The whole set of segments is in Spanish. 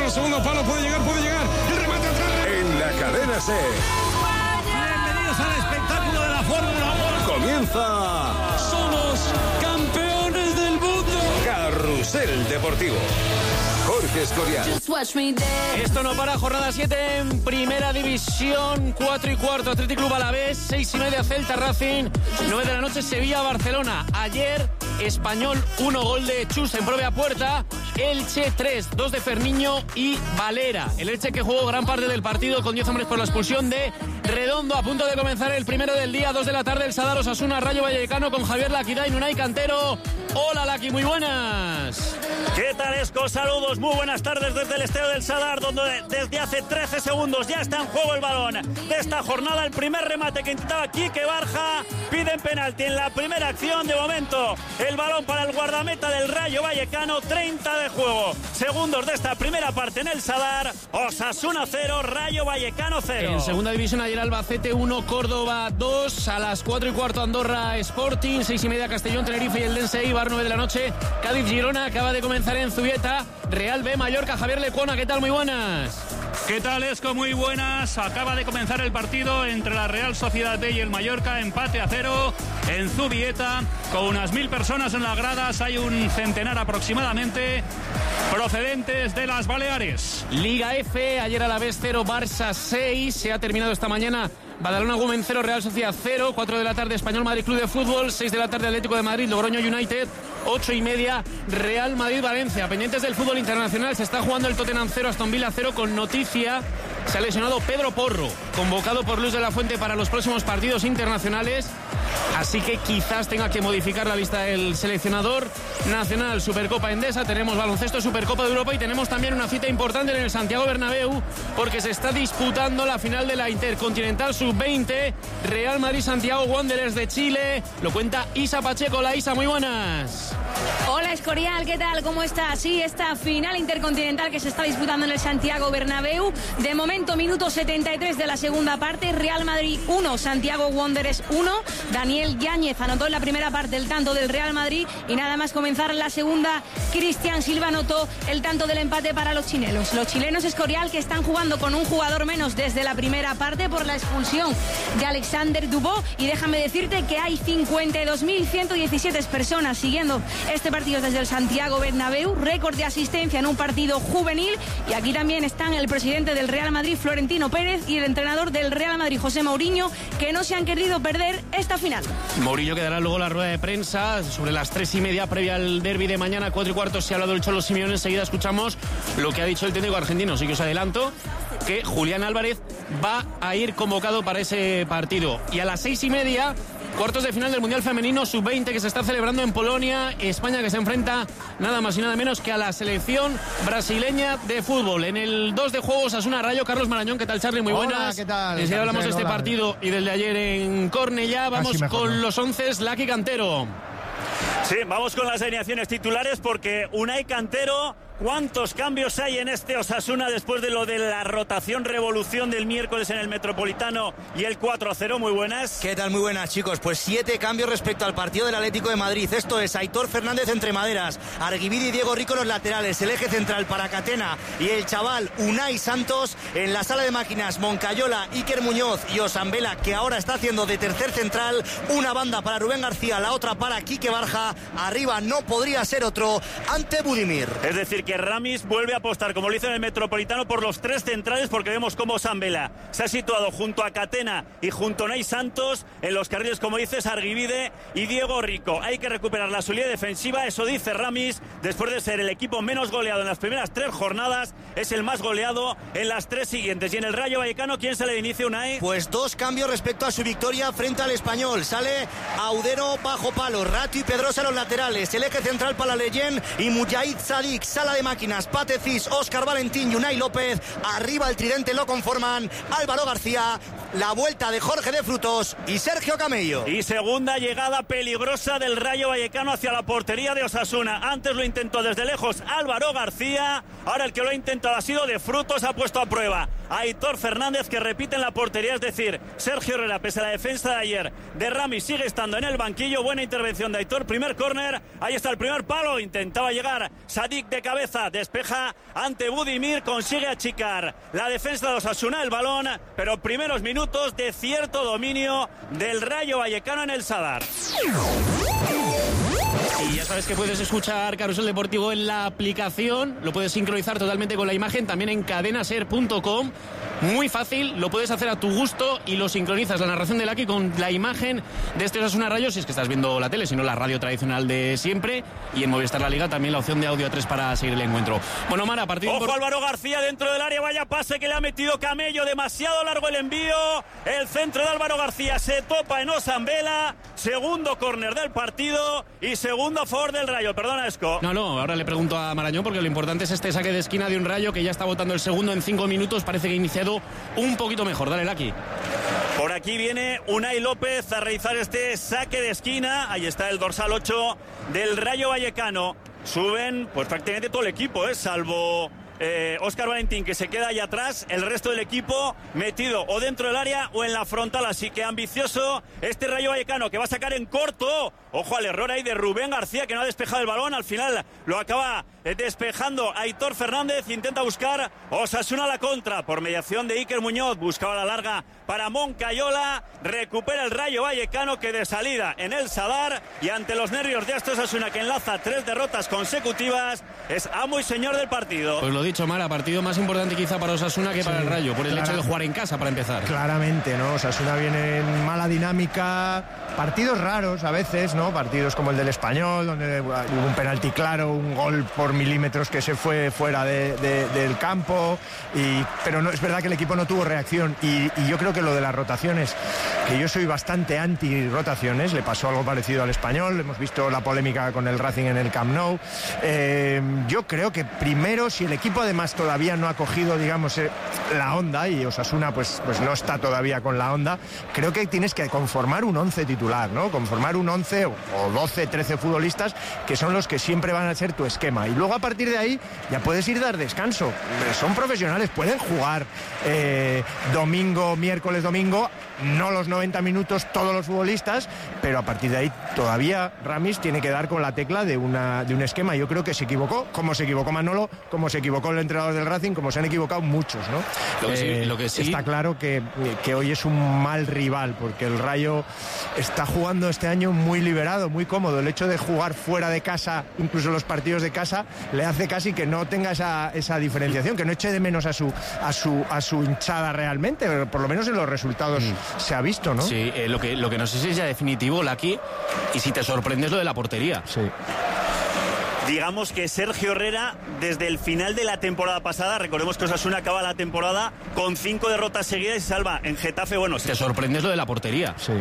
segundo palo, puede llegar. El remate atrás. En la cadena SER. Bienvenidos al espectáculo de la Fórmula 1. Comienza. Somos campeones del mundo. Carrusel Deportivo. Jorge Escorial. Esto no para, jornada 7 en Primera División, 4:15 Athletic Club Alavés, 6:30 Celta Racing, 9 de la noche Sevilla Barcelona. Ayer Español 1 gol de Chus en propia puerta, Elche 3, 2 de Ferniño y Valera. El Elche que jugó gran parte del partido con 10 hombres por la expulsión de Redondo. A punto de comenzar el primero del día, 2 de la tarde, el Sadar Osasuna Rayo Vallecano con Javier Laquiday, Unai Cantero. Hola Laqui, muy buenas. ¿Qué tal, Esco? Saludos, muy buenas tardes desde el estadio del Sadar, donde desde hace 13 segundos ya está en juego el balón de esta jornada. El primer remate que intentaba Quique Barja, piden penalti en la primera acción. De momento el balón para el guardameta del Rayo Vallecano, 30 de juego, segundos de esta primera parte en el Sadar. Osasuna 0, Rayo Vallecano 0. En segunda división ayer Albacete 1, Córdoba 2, a las 4:15 Andorra Sporting, 6:30 Castellón, Tenerife y el Dense Eibar, 9 de la noche Cádiz Girona. Acaba de comenzar en Zubieta, Real B Mallorca. Javier Lecuona, ¿qué tal? Muy buenas. ¿Qué tal, Esco? Muy buenas. Acaba de comenzar el partido entre la Real Sociedad B y el Mallorca, empate a 0 en Zubieta, con unas 1000 personas en las gradas. Hay un centenar aproximadamente procedentes de las Baleares. Liga F, ayer Alavés 0, Barça 6, se ha terminado esta mañana. Badalona Women 0, Real Sociedad 0, 4 de la tarde Español Madrid Club de Fútbol, 6 de la tarde Atlético de Madrid, Logroño United, 8:30 Real Madrid Valencia. Pendientes del fútbol internacional, se está jugando el Tottenham 0, Aston Villa 0, con noticia. Se ha lesionado Pedro Porro, convocado por Luis de la Fuente para los próximos partidos internacionales, así que quizás tenga que modificar la lista del seleccionador nacional. Supercopa Endesa, tenemos baloncesto, Supercopa de Europa y tenemos también una cita importante en el Santiago Bernabéu, porque se está disputando la final de la Intercontinental Sub-20, Real Madrid Santiago Wanderers de Chile. Lo cuenta Isa Pacheco. Hola Isa, muy buenas. Hola Escorial, ¿qué tal? ¿Cómo estás? Sí, esta final intercontinental que se está disputando en el Santiago Bernabéu. De momento, minuto 73 de la segunda parte. Real Madrid 1, Santiago Wanderers 1. Daniel Yáñez anotó en la primera parte el tanto del Real Madrid y nada más comenzar la segunda, Cristian Silva anotó el tanto del empate para los chilenos. Los chilenos, Escorial, que están jugando con un jugador menos desde la primera parte por la expulsión de Alexander Dubó, y déjame decirte que hay 52.117 personas siguiendo este partido desde el Santiago Bernabéu, récord de asistencia en un partido juvenil. Y aquí también están el presidente del Real Madrid, Florentino Pérez, y el entrenador del Real Madrid, José Mourinho, que no se han querido perder esta final. Mourinho que dará luego la rueda de prensa sobre las 3:30 previa al derbi de mañana, 4:15 se ha hablado del Cholo Simeone. Enseguida escuchamos lo que ha dicho el técnico argentino. Así que os adelanto que Julián Álvarez va a ir convocado para ese partido. Y a las 6:30, cuartos de final del Mundial Femenino Sub-20 que se está celebrando en Polonia. España que se enfrenta nada más y nada menos que a la selección brasileña de fútbol. En el 2 de juego Osasuna Rayo, Carlos Marañón. ¿Qué tal, Charly? Muy Hola, buenas. ¿qué tal? Enseguida hablamos de este Hola. partido y del de ayer en Cornellá. Vamos con los 11, Laqui Cantero. Sí, vamos con las alineaciones titulares porque Unai Cantero, ¿cuántos cambios hay en este Osasuna después de lo de la rotación revolución del miércoles en el Metropolitano y el 4-0? Muy buenas. ¿Qué tal? Muy buenas, chicos. Pues 7 cambios respecto al partido del Atlético de Madrid. Esto es Aitor Fernández entre maderas, Arguibidi y Diego Rico en los laterales, el eje central para Catena y el chaval Unai Santos. En la sala de máquinas, Moncayola, Iker Muñoz y Osambela, que ahora está haciendo de tercer central. Una banda para Rubén García, la otra para Quique Barja. Arriba no podría ser otro ante Budimir. Es decir, que Ramis vuelve a apostar, como lo hizo en el Metropolitano, por los 3 centrales, porque vemos cómo Osambela se ha situado junto a Catena y junto a Unai Santos. En los carriles, como dices, Arguibide y Diego Rico. Hay que recuperar la solidez defensiva, eso dice Ramis, después de ser el equipo menos goleado en las primeras 3 jornadas, es el más goleado en las 3 siguientes. Y en el Rayo Vallecano, ¿quién sale de inicio, Unai? Pues 2 cambios respecto a su victoria frente al Español. Sale Audero bajo palo, Rato y Pedrosa a los laterales, el eje central para Leyen y Mujahid Sadik. Sala de máquinas, Pate Cis, Óscar Valentín y Unai López. Arriba el tridente lo conforman Álvaro García, la vuelta de Jorge de Frutos y Sergio Camello. Y segunda llegada peligrosa del Rayo Vallecano hacia la portería de Osasuna. Antes lo intentó desde lejos Álvaro García, ahora el que lo ha intentado ha sido de Frutos, ha puesto a prueba a Aitor Fernández, que repite en la portería. Es decir, Sergio Herrera, pese a la defensa de ayer de Ramis, sigue estando en el banquillo. Buena intervención de Aitor, primer córner, ahí está el primer palo, intentaba llegar Sadik de cabeza, despeja ante Budimir, consigue achicar la defensa de Osasuna el balón, pero primeros minutos de cierto dominio del Rayo Vallecano en el Sadar. Y ya sabes que puedes escuchar Carrusel Deportivo en la aplicación, lo puedes sincronizar totalmente con la imagen, también en cadenaser.com. Muy fácil, lo puedes hacer a tu gusto y lo sincronizas la narración del Aki con la imagen de este Osasuna Rayo, si es que estás viendo la tele, si no la radio tradicional de siempre, y en Movistar La Liga también la opción de audio A3 para seguir el encuentro. Bueno, Mara, partido... Ojo, Álvaro García dentro del área, vaya pase que le ha metido Camello, demasiado largo el envío, el centro de Álvaro García se topa en Osambela, segundo córner del partido y segundo a favor del Rayo. Perdona, Esco. No, ahora le pregunto a Marañón, porque lo importante es este saque de esquina de un Rayo que ya está botando el segundo en 5 minutos, parece que ha iniciado un poquito mejor. Dale, Laki. Por aquí viene Unai López a realizar este saque de esquina. Ahí está el dorsal 8 del Rayo Vallecano. Suben pues prácticamente todo el equipo, salvo Óscar Valentín, que se queda ahí atrás. El resto del equipo metido o dentro del área o en la frontal. Así que ambicioso este Rayo Vallecano, que va a sacar en corto. Ojo al error ahí de Rubén García, que no ha despejado el balón. Al final lo acaba despejando Aitor Fernández. Intenta buscar Osasuna la contra por mediación de Iker Muñoz. Buscaba la larga para Moncayola. Recupera el Rayo Vallecano, que de salida en el Sadar y ante los nervios de este Osasuna, que enlaza 3 derrotas consecutivas, es amo y señor del partido. Pues lo dicho, Mara, partido más importante quizá para Osasuna que para el Rayo, por el hecho de jugar en casa para empezar. Claramente, ¿no? Osasuna viene en mala dinámica, partidos raros a veces, ¿no? Partidos como el del Español, donde hubo un penalti claro, un gol por milímetros que se fue fuera del campo, pero no, es verdad que el equipo no tuvo reacción y yo creo que lo de las rotaciones, que yo soy bastante anti rotaciones, le pasó algo parecido al Español, hemos visto la polémica con el Racing en el Camp Nou. Yo creo que primero, si el equipo además todavía no ha cogido, digamos, la onda, y Osasuna pues no está todavía con la onda, creo que tienes que conformar un 11 titular, ¿no? Conformar un 11 o 12, 13 futbolistas que son los que siempre van a ser tu esquema, y luego a partir de ahí ya puedes ir a dar descanso. Son profesionales, pueden jugar domingo, miércoles, domingo, no los 90 minutos todos los futbolistas, pero a partir de ahí todavía Ramis tiene que dar con la tecla de un esquema. Yo creo que se equivocó, como se equivocó Manolo, como se equivocó el entrenador del Racing, como se han equivocado muchos, ¿no? Lo que sí está claro que hoy es un mal rival, porque el Rayo está jugando este año muy liberado, muy cómodo. El hecho de jugar fuera de casa, incluso los partidos de casa, le hace casi que no tenga esa diferenciación, que no eche de menos a su hinchada realmente, pero por lo menos en los resultados se ha visto, ¿no? Sí, lo que no sé si es ya definitivo, Laki, y si te sorprendes lo de la portería. Sí. Digamos que Sergio Herrera, desde el final de la temporada pasada, recordemos que Osasuna acaba la temporada con 5 derrotas seguidas y se salva en Getafe. Bueno, te sorprendes lo de la portería. Sí.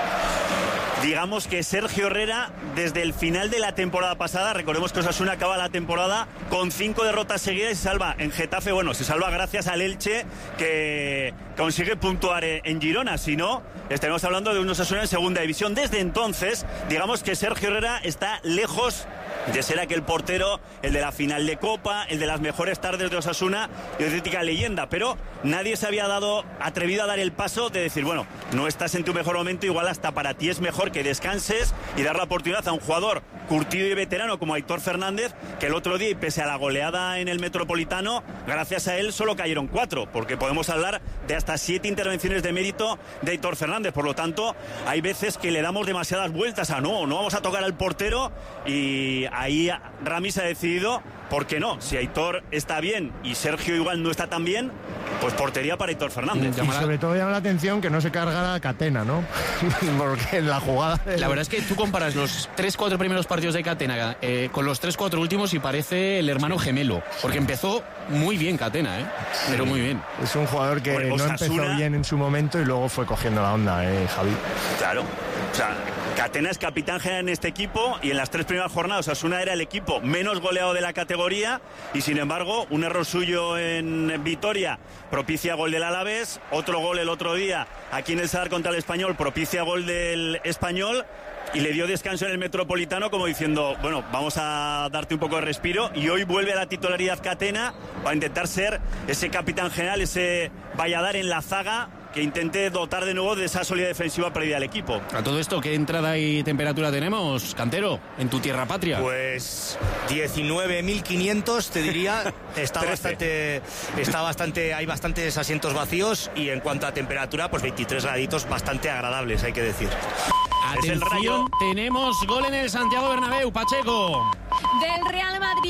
Digamos que Sergio Herrera, desde el final de la temporada pasada, recordemos que Osasuna acaba la temporada con 5 derrotas seguidas y se salva en Getafe. Bueno, se salva gracias al Elche, que consigue puntuar en Girona. Si no, estaremos hablando de un Osasuna en segunda división. Desde entonces, digamos que Sergio Herrera está lejos de ser aquel portero, el de la final de Copa, el de las mejores tardes de Osasuna y auténtica leyenda, pero nadie se había atrevido a dar el paso de decir, bueno, no estás en tu mejor momento, igual hasta para ti es mejor que descanses y dar la oportunidad a un jugador curtido y veterano como Aitor Fernández, que el otro día, y pese a la goleada en el Metropolitano, gracias a él solo cayeron 4, porque podemos hablar de hasta 7 intervenciones de mérito de Aitor Fernández. Por lo tanto, hay veces que le damos demasiadas vueltas a no vamos a tocar al portero, y ahí Ramis ha decidido, ¿por qué no? Si Aitor está bien y Sergio igual no está tan bien, pues portería para Aitor Fernández. Y sobre todo llama la atención que no se carga Catena, ¿no? Porque en la jugada... La verdad es que tú comparas los 3-4 primeros partidos de Catena con los 3-4 últimos y parece el hermano gemelo, porque empezó muy bien Catena, pero muy bien. Es un jugador que no empezó bien en su momento y luego fue cogiendo la onda, Javi. Claro. O sea, Catena es capitán general en este equipo y en las 3 primeras jornadas Osasuna era el equipo menos goleado de la categoría y sin embargo un error suyo en Vitoria propicia gol del Alavés, otro gol el otro día aquí en el Sadar contra el Español propicia gol del Español y le dio descanso en el Metropolitano como diciendo, bueno, vamos a darte un poco de respiro y hoy vuelve a la titularidad Catena para intentar ser ese capitán general, ese Valladar en la zaga que intente dotar de nuevo de esa solidez defensiva perdida al equipo. A todo esto, ¿qué entrada y temperatura tenemos, Cantero, en tu tierra patria? Pues 19.500, te diría. Hay bastantes asientos vacíos y en cuanto a temperatura, pues 23 graditos bastante agradables, hay que decir. Atención, tenemos gol en el Santiago Bernabéu, Pacheco. Del Real Madrid,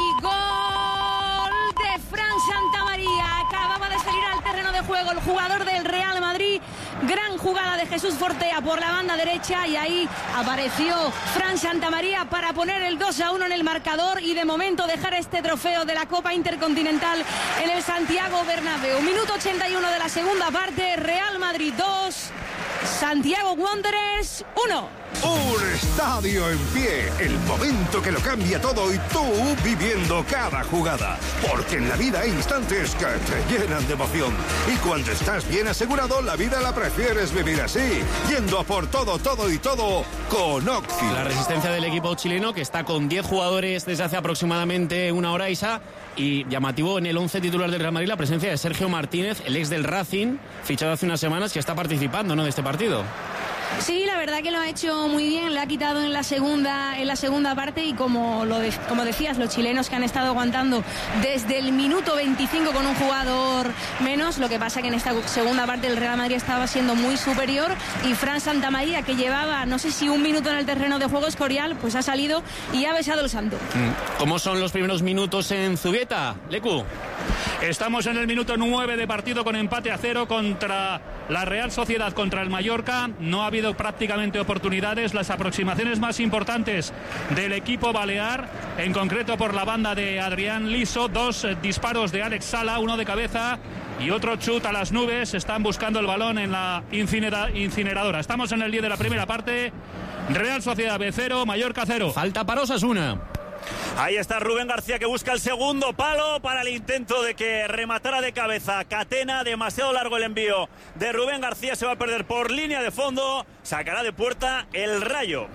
gol de Fran Santamaría. Acababa de salir al terreno de juego el jugador del Real Madrid. Gran jugada de Jesús Fortea por la banda derecha y ahí apareció Fran Santamaría para poner el 2-1 en el marcador y de momento dejar este trofeo de la Copa Intercontinental en el Santiago Bernabéu. Minuto 81 de la segunda parte, Real Madrid 2, Santiago Wanderers 1. Un estadio en pie, el momento que lo cambia todo y tú viviendo cada jugada. Porque en la vida hay instantes que te llenan de emoción. Y cuando estás bien asegurado, la vida la prefieres vivir así, yendo a por todo, todo y todo con Oxy. La resistencia del equipo chileno que está con 10 jugadores desde hace aproximadamente una hora, Isa, y llamativo en el 11 titular del Real Madrid la presencia de Sergio Martínez, el ex del Racing, fichado hace unas semanas, que está participando, ¿no?, de este partido. Sí, la verdad que lo ha hecho muy bien, le ha quitado en la segunda parte y como decías, los chilenos que han estado aguantando desde el minuto 25 con un jugador menos, lo que pasa que en esta segunda parte el Real Madrid estaba siendo muy superior y Fran Santamaría, que llevaba no sé si un minuto en el terreno de juego Escorial, pues ha salido y ha besado el santo. ¿Cómo son los primeros minutos en Zubieta, Lecu? Estamos en el minuto 9 de partido con empate a 0 contra la Real Sociedad contra el Mallorca. No ha habido prácticamente oportunidades. Las aproximaciones más importantes del equipo balear, en concreto por la banda de Adrián Liso, 2 disparos de Alex Sala, uno de cabeza y otro chut a las nubes. Están buscando el balón en la incineradora. Estamos en el 10 de la primera parte. Real Sociedad B 0, Mallorca 0. Falta para Osasuna. Ahí está Rubén García que busca el segundo palo para el intento de que rematara de cabeza Catena. Demasiado largo el envío de Rubén García, se va a perder por línea de fondo, sacará de puerta el Rayo.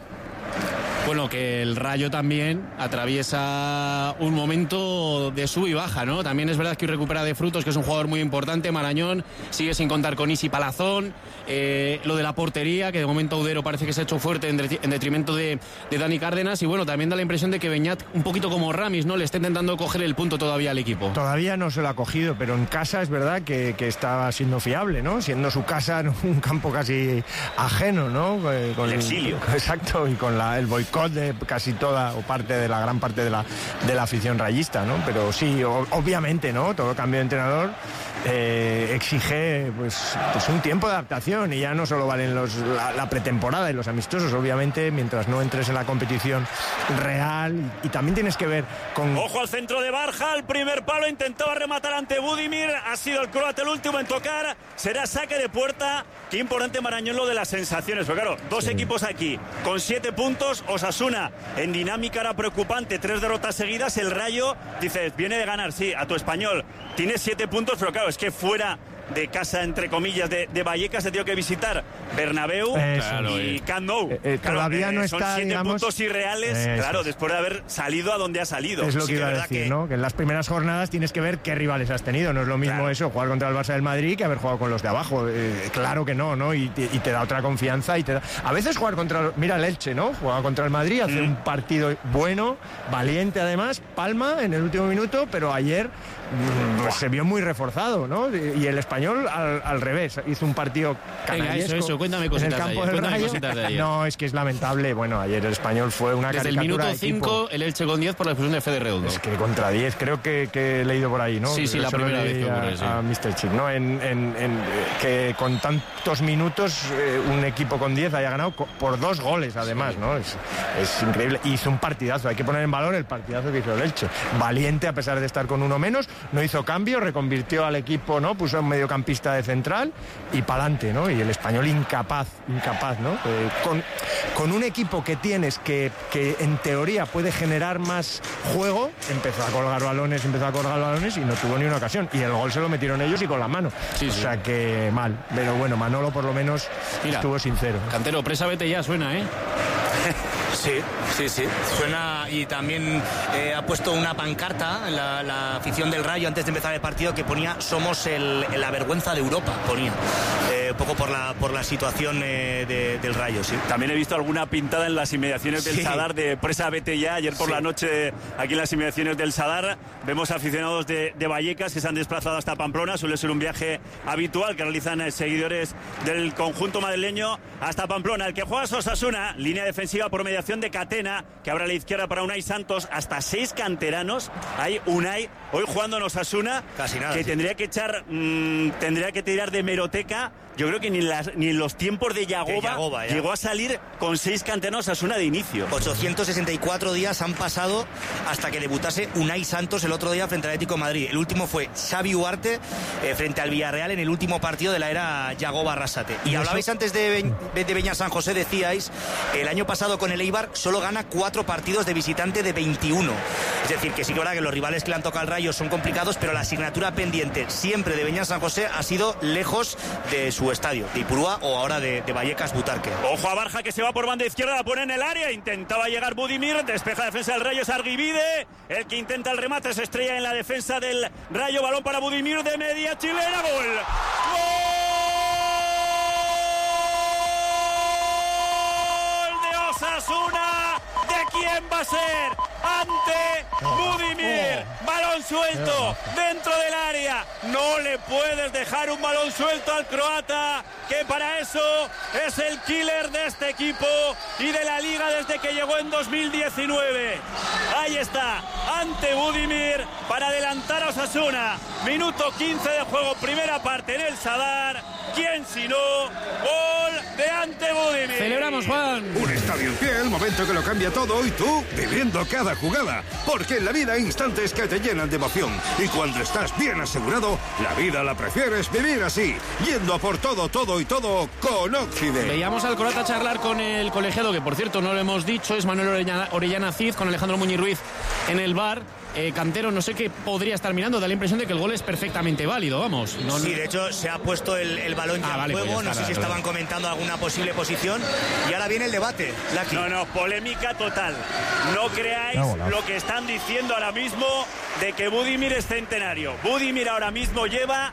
Bueno, que el Rayo también atraviesa un momento de sub y baja, ¿no? También es verdad que hoy recupera de Frutos, que es un jugador muy importante. Marañón sigue sin contar con Isi Palazón. Lo de la portería, que de momento Audero parece que se ha hecho fuerte en detrimento de Dani Cárdenas. Y bueno, también da la impresión de que Beñat, un poquito como Ramis, ¿no?, le está intentando coger el punto todavía al equipo. Todavía no se lo ha cogido, pero en casa es verdad que está siendo fiable, ¿no? Siendo su casa un campo casi ajeno, ¿no? Con el exilio. Exacto, y con el boicot de casi toda o parte de la gran parte de la afición rayista, ¿no? Pero sí, obviamente, ¿no? Todo cambio de entrenador exige pues un tiempo de adaptación y ya no solo valen la pretemporada y los amistosos, obviamente, mientras no entres en la competición real y también tienes que ver con... Ojo al centro de Barja, el primer palo, intentaba rematar ante Budimir, ha sido el croata el último en tocar, será saque de puerta. Qué importante, Marañón, lo de las sensaciones, pero claro, dos equipos aquí con 7 puntos, Osasuna en dinámica era preocupante, 3 derrotas seguidas, el Rayo, dices, viene de ganar, sí, a tu Español, tiene 7 puntos, pero claro, es que fuera de casa, entre comillas, de Vallecas, se tiene que visitar Bernabéu y Camp Nou. Todavía no está, son 7 digamos, puntos irreales, claro, después de haber salido a donde ha salido. Es lo que iba a decir, ¿no? Que en las primeras jornadas tienes que ver qué rivales has tenido. No es lo mismo eso, jugar contra el Barça del Madrid, que haber jugado con los de abajo. Claro que no, y te da otra confianza y te da... A veces jugar contra... Mira el Elche, ¿no? Jugaba contra el Madrid, hace un partido bueno, valiente además, palma en el último minuto, pero ayer pues se vio muy reforzado, ¿no? Y el Español al revés, hizo un partido canallesco. Eso, cuéntame cositas en el campo del Rayo. No, es que es lamentable. Bueno, ayer el Español fue una desde caricatura. Desde el minuto 5, el Elche con 10 por la expulsión de Fede Redondo. Es que contra 10, creo que he leído por ahí, ¿no? Sí, la primera vez que ocurre, sí. A Mr. Chip, ¿no? Que con tantos minutos un equipo con 10 haya ganado por 2 goles, además, ¿no? Es increíble. Hizo un partidazo, hay que poner en valor el partidazo que hizo el Elche. Valiente, a pesar de estar con uno menos, no hizo cambio, reconvirtió al equipo, ¿no? Puso a un mediocampista de central y pa'lante, ¿no? Y el Español incapaz, ¿no? con un equipo que tienes que en teoría puede generar más juego, empezó a colgar balones y no tuvo ni una ocasión. Y el gol se lo metieron ellos y con la mano. Sí, o sí. sea que mal. Pero bueno, Manolo por lo menos estuvo sincero. Cantero, presa, vete ya, suena, ¿eh? Sí. Suena, y también ha puesto una pancarta la afición del Rayo antes de empezar el partido que ponía "somos la vergüenza de Europa", ponía. Un poco por la situación del Rayo, sí. También he visto alguna pintada en las inmediaciones del Sadar de presa, vete ya. Ayer por la noche, aquí en las inmediaciones del Sadar, vemos aficionados de Vallecas que se han desplazado hasta Pamplona. Suele ser un viaje habitual que realizan seguidores del conjunto madrileño hasta Pamplona. El que juega es Osasuna, línea defensiva por mediación de Catena, que abre a la izquierda para Unai Santos. Hasta 6 canteranos hay Unai hoy jugando en Osasuna. Casi nada, que sí. tendría que tirar de hemeroteca. Yo creo que ni en los tiempos de Yagoba llegó a salir con 6 canteranos Osasuna de inicio. 864 días han pasado hasta que debutase Unai Santos el otro día frente al Atlético de Madrid. El último fue Xavi Ugarte frente al Villarreal en el último partido de la era Yagoba Arrasate. Y hablabais antes de Beñat San José, decíais, el año pasado con el Eibar solo gana 4 partidos de visitante de 21. Es decir, que sí que es verdad que los rivales que le han tocado al Rayo son complicados, pero la asignatura pendiente siempre de Beñat San José ha sido lejos de su estadio, de Ipurúa o ahora de Vallecas Butarque. Ojo a Barja, que se va por banda izquierda, la pone en el área, intentaba llegar Budimir, despeja la defensa del Rayo, es Arguibide, el que intenta el remate, se estrella en la defensa del Rayo, balón para Budimir de media chilena, gol. ¡Gol de Osasuna! ¿De quién va a ser? Ante Budimir, balón suelto dentro del área. No le puedes dejar un balón suelto al croata, que para eso es el killer de este equipo y de la liga desde que llegó en 2019. Ahí está, ante Budimir para adelantar a Osasuna. Minuto 15 de juego, primera parte en el Sadar. ¿Quién si no? Gol de Ante Budimir. Celebramos, Juan. Un estadio en pie, el momento que lo cambia todo, y tú viviendo cada jugada. Porque en la vida hay instantes que te llenan de emoción. Y cuando estás bien asegurado, la vida la prefieres vivir así. Yendo a por todo y todo con Occident. Veíamos al croata charlar con el colegiado, que por cierto no lo hemos dicho, es Manuel Orellana Cid, con Alejandro Muñiz Ruiz en el bar. Cantero, no sé qué podría estar mirando, da la impresión de que el gol es perfectamente válido, vamos. Sí, de hecho se ha puesto el balón ya en juego, pues no sé si estaban comentando alguna posible posición, y ahora viene el debate. No, polémica total. No creáis lo que están diciendo ahora mismo de que Budimir es centenario. Budimir ahora mismo lleva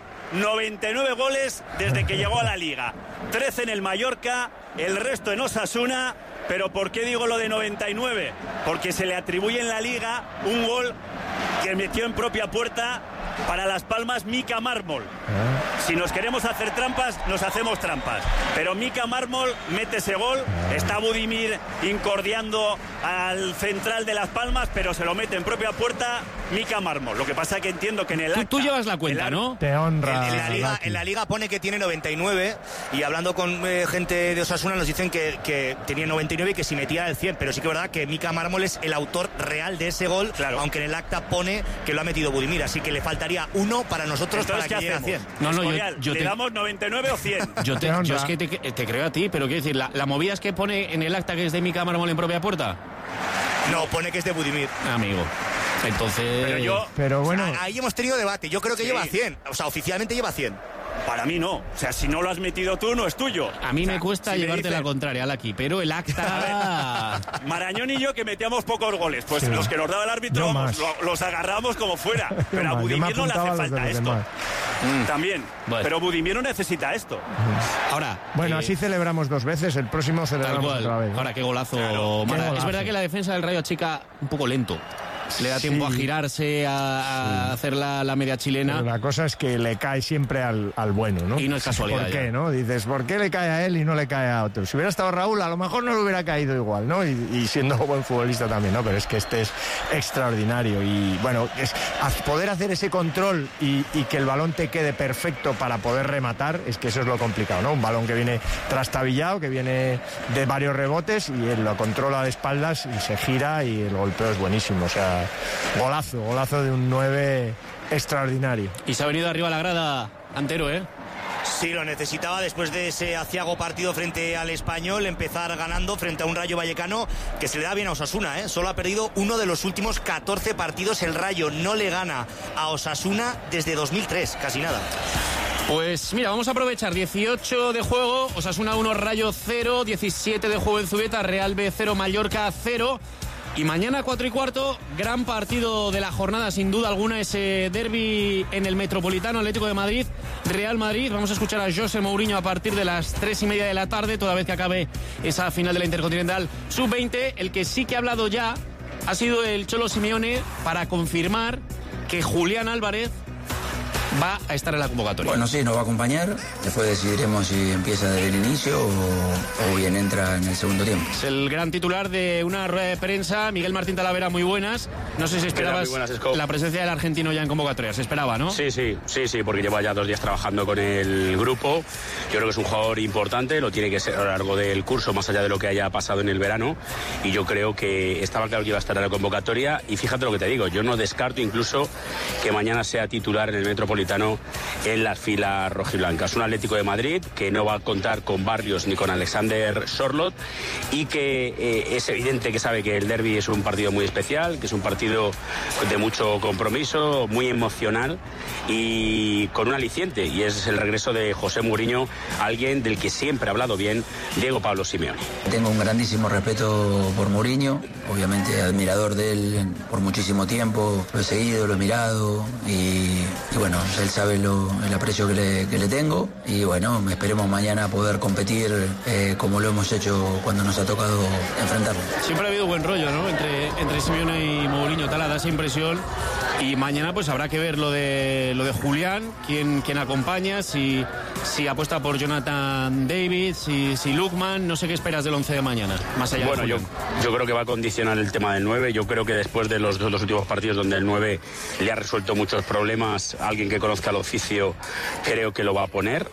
99 goles desde que llegó a la Liga. 13 en el Mallorca, el resto en Osasuna. Pero ¿por qué digo lo de 99? Porque se le atribuye en la Liga un gol que metió en propia puerta para Las Palmas Mika Mármol. Si nos queremos hacer trampas, nos hacemos trampas. Pero Mika Mármol mete ese gol. Está Budimir incordiando al central de Las Palmas, pero se lo mete en propia puerta Mika Mármol. Lo que pasa es que entiendo que en el acta, tú llevas la cuenta, ¿no? Te honra. En la Liga pone que tiene 99, y hablando con gente de Osasuna nos dicen que tenía 99 y que si metía el 100, pero sí que es verdad que Mika Mármol es el autor real de ese gol, claro, aunque en el acta pone que lo ha metido Budimir, así que le faltaría 1 para nosotros. Entonces, para que llegue a 100. Yo ¿Le damos 99 o 100? Yo es que te creo a ti, pero quiero decir, la movida es que pone en el acta que es de Mika Mármol en propia puerta. No, pone que es de Budimir. Amigo. Entonces... Pero bueno... Ahí hemos tenido debate. Yo creo que lleva 100. O sea, oficialmente lleva 100. Para mí no. O sea, si no lo has metido tú, no es tuyo. A mí me cuesta si llevarte la contraria, Alaki, pero el acta... Marañón y yo, que metíamos pocos goles, pues sí, los que nos daba el árbitro los agarramos como fuera. Pero a Budimir no le hace falta esto. También. Bueno. Pero Budimir no necesita esto. Ahora... Bueno, así celebramos 2 veces, el próximo celebramos otra vez. Ahora, qué golazo. Claro, es verdad que la defensa del Rayo achica un poco lento. Le da tiempo a girarse, a hacer la media chilena. Pero la cosa es que le cae siempre al bueno, ¿no? Y no es casualidad. ¿Por qué, ya, no? Dices, ¿por qué le cae a él y no le cae a otro? Si hubiera estado Raúl, a lo mejor no le hubiera caído igual, ¿no? Y siendo buen futbolista también, ¿no? Pero es que este es extraordinario. Y bueno, es poder hacer ese control y que el balón te quede perfecto para poder rematar, es que eso es lo complicado, ¿no? Un balón que viene trastabillado, que viene de varios rebotes, y él lo controla de espaldas y se gira, y el golpeo es buenísimo. O sea, golazo de un 9 extraordinario. Y se ha venido arriba a la grada Antero, ¿eh? Sí, lo necesitaba después de ese aciago partido frente al Español, empezar ganando frente a un Rayo Vallecano que se le da bien a Osasuna, ¿eh? Solo ha perdido uno de los últimos 14 partidos. El Rayo no le gana a Osasuna desde 2003, casi nada. Pues mira, vamos a aprovechar 18 de juego, Osasuna 1, Rayo 0, 17 de juego en Zubieta, Real B 0, Mallorca 0. Y mañana 4:15, gran partido de la jornada, sin duda alguna, ese derbi en el Metropolitano, Atlético de Madrid, Real Madrid. Vamos a escuchar a José Mourinho a partir de las 3:30 de la tarde, toda vez que acabe esa final de la Intercontinental Sub-20. El que sí que ha hablado ya ha sido el Cholo Simeone para confirmar que Julián Álvarez va a estar en la convocatoria. Bueno, sí, nos va a acompañar. Después decidiremos si empieza desde el inicio o bien entra en el segundo tiempo. Es el gran titular de una rueda de prensa. Miguel Martín Talavera, muy buenas. No sé si esperabas la presencia del argentino ya en convocatoria. Se esperaba, ¿no? Sí, porque lleva ya 2 días trabajando con el grupo. Yo creo que es un jugador importante, lo tiene que ser a lo largo del curso, más allá de lo que haya pasado en el verano. Y yo creo que estaba claro que iba a estar en la convocatoria. Y fíjate lo que te digo, yo no descarto incluso que mañana sea titular en el Metropolitano en las filas rojiblancas. Un Atlético de Madrid que no va a contar con Barrios ni con Alexander Sorloth y que es evidente que sabe que el derbi es un partido muy especial, que es un partido de mucho compromiso, muy emocional y con un aliciente, y es el regreso de José Mourinho, alguien del que siempre ha hablado bien Diego Pablo Simeone. Tengo un grandísimo respeto por Mourinho, obviamente admirador de él por muchísimo tiempo, lo he seguido, lo he mirado y bueno, él sabe el aprecio que le tengo y bueno, esperemos mañana poder competir como lo hemos hecho cuando nos ha tocado enfrentarlo. Siempre ha habido buen rollo, ¿no? Entre Simeone y Mourinho, tal, da esa impresión. Y mañana pues habrá que ver lo de Julián, quién acompaña, si apuesta por Jonathan David, si Lookman. No sé qué esperas del 11 de mañana, más allá de yo creo que va a condicionar el tema del 9. Yo creo que después de los últimos partidos donde el 9 le ha resuelto muchos problemas, alguien que conozca el oficio creo que lo va a poner.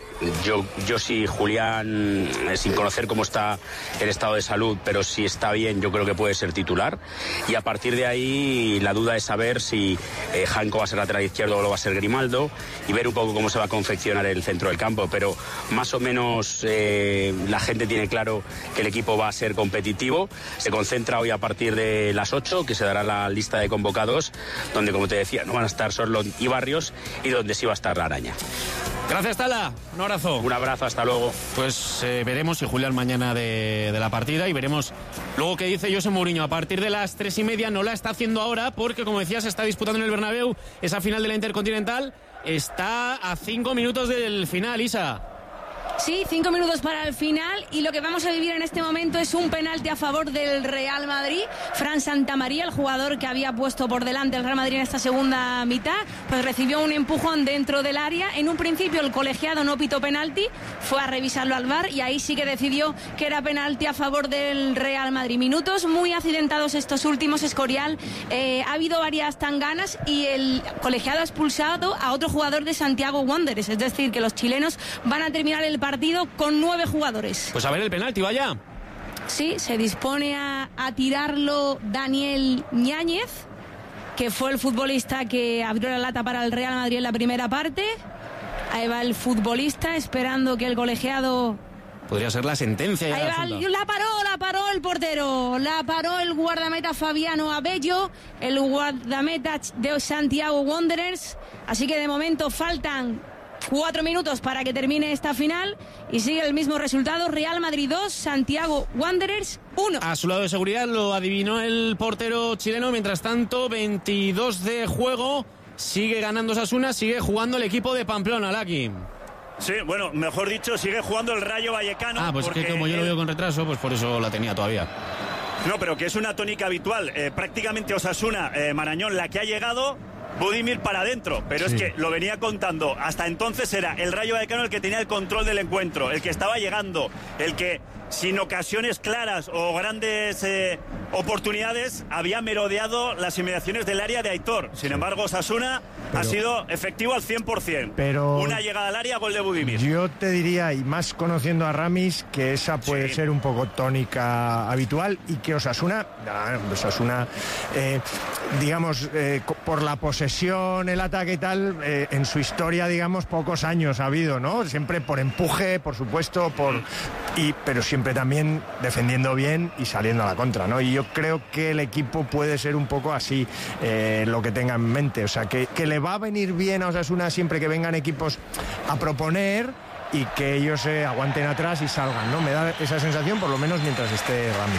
Yo sí, Julián, sin conocer cómo está el estado de salud, pero si está bien, yo creo que puede ser titular. Y a partir de ahí la duda es saber si Janko va a ser lateral izquierdo o lo va a ser Grimaldo, y ver un poco cómo se va a confeccionar el centro del campo. Pero más o menos la gente tiene claro que el equipo va a ser competitivo. Se concentra hoy a partir de las 8, que se dará la lista de convocados, donde, como te decía, no van a estar Sorloth y Barrios, y donde sí va a estar la Araña. Gracias, Tala. Un abrazo. Un abrazo, hasta luego. Pues veremos si Julián mañana de la partida, y veremos luego qué dice José Mourinho. A partir de las 3:30, no la está haciendo ahora porque, como decías, se está disputando en el Bernabéu esa final de la Intercontinental. Está a 5 minutos del final, Isa. Sí, 5 minutos para el final, y lo que vamos a vivir en este momento es un penalti a favor del Real Madrid. Fran Santamaría, el jugador que había puesto por delante el Real Madrid en esta segunda mitad, pues recibió un empujón dentro del área. En un principio el colegiado no pitó penalti, fue a revisarlo al VAR y ahí sí que decidió que era penalti a favor del Real Madrid. Minutos muy accidentados estos últimos, Escorial. Ha habido varias tanganas y el colegiado ha expulsado a otro jugador de Santiago Wanderers, es decir, que los chilenos van a terminar el partido con 9 jugadores. Pues a ver el penalti, vaya. Sí, se dispone a tirarlo Daniel Ñáñez, que fue el futbolista que abrió la lata para el Real Madrid en la primera parte. Ahí va el futbolista esperando que el colegiado... Podría ser la sentencia. Ahí va, la paró el portero, la paró el guardameta Fabiano Abello, el guardameta de Santiago Wanderers. Así que de momento faltan 4 minutos para que termine esta final y sigue el mismo resultado: Real Madrid 2, Santiago Wanderers 1. A su lado de seguridad lo adivinó el portero chileno. Mientras tanto, 22 de juego, sigue ganando Osasuna, sigue jugando el equipo de Pamplona, Laki. Sí, bueno, mejor dicho, sigue jugando el Rayo Vallecano. Pues que como yo lo veo con retraso, pues por eso la tenía todavía. No, pero que es una tónica habitual. Prácticamente Osasuna, Marañón, la que ha llegado, Budimir para adentro, pero sí. Es que lo venía contando. Hasta entonces era el Rayo Vallecano el que tenía el control del encuentro, el que estaba llegando, el que sin ocasiones claras o grandes oportunidades, había merodeado las inmediaciones del área de Aitor. Sin embargo, Osasuna ha sido efectivo al 100%. Pero una llegada al área, gol de Budimir. Yo te diría, y más conociendo a Ramis, que esa puede ser un poco tónica habitual, y que Osasuna digamos, por la posesión, el ataque y tal, en su historia, digamos, pocos años ha habido, ¿no? Siempre por empuje, por supuesto, pero siempre también defendiendo bien y saliendo a la contra, ¿no? Y yo creo que el equipo puede ser un poco así, lo que tenga en mente. O sea, que le va a venir bien a Osasuna siempre que vengan equipos a proponer y que ellos se aguanten atrás y salgan, ¿no? Me da esa sensación, por lo menos mientras esté Ramis.